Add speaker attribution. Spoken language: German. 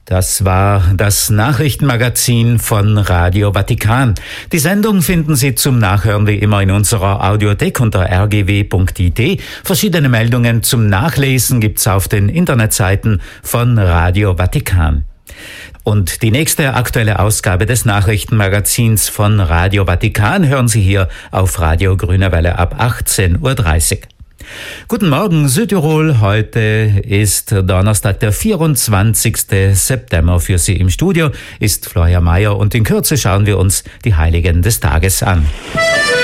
Speaker 1: Das war das Nachrichtenmagazin von Radio Vatikan. Die Sendung finden Sie zum Nachhören wie immer in unserer Audiothek unter rgw.it. Verschiedene Meldungen zum Nachlesen gibt's auf den Internetseiten von Radio Vatikan. Und die nächste aktuelle Ausgabe des Nachrichtenmagazins von Radio Vatikan hören Sie hier auf Radio Grüne Welle ab 18:30 Uhr. Guten Morgen Südtirol, heute ist Donnerstag, der 24. September. Für Sie im Studio ist Florian Mayer und in Kürze schauen wir uns die Heiligen des Tages an.